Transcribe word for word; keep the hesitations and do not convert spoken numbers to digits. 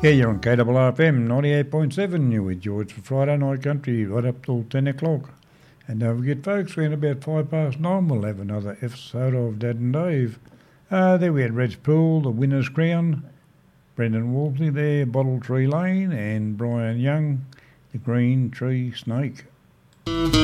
Yeah, you're on K R R F M ninety-eight point seven. You're with George for Friday Night Country right up till ten o'clock. And don't forget, folks, when about five past nine, we'll have another episode of Dad and Dave. Uh, there we had Reg Poole, The Winner's Crown, Brendan Wolseley there, Bottle Tree Lane, and Brian Young, The Green Tree Snake.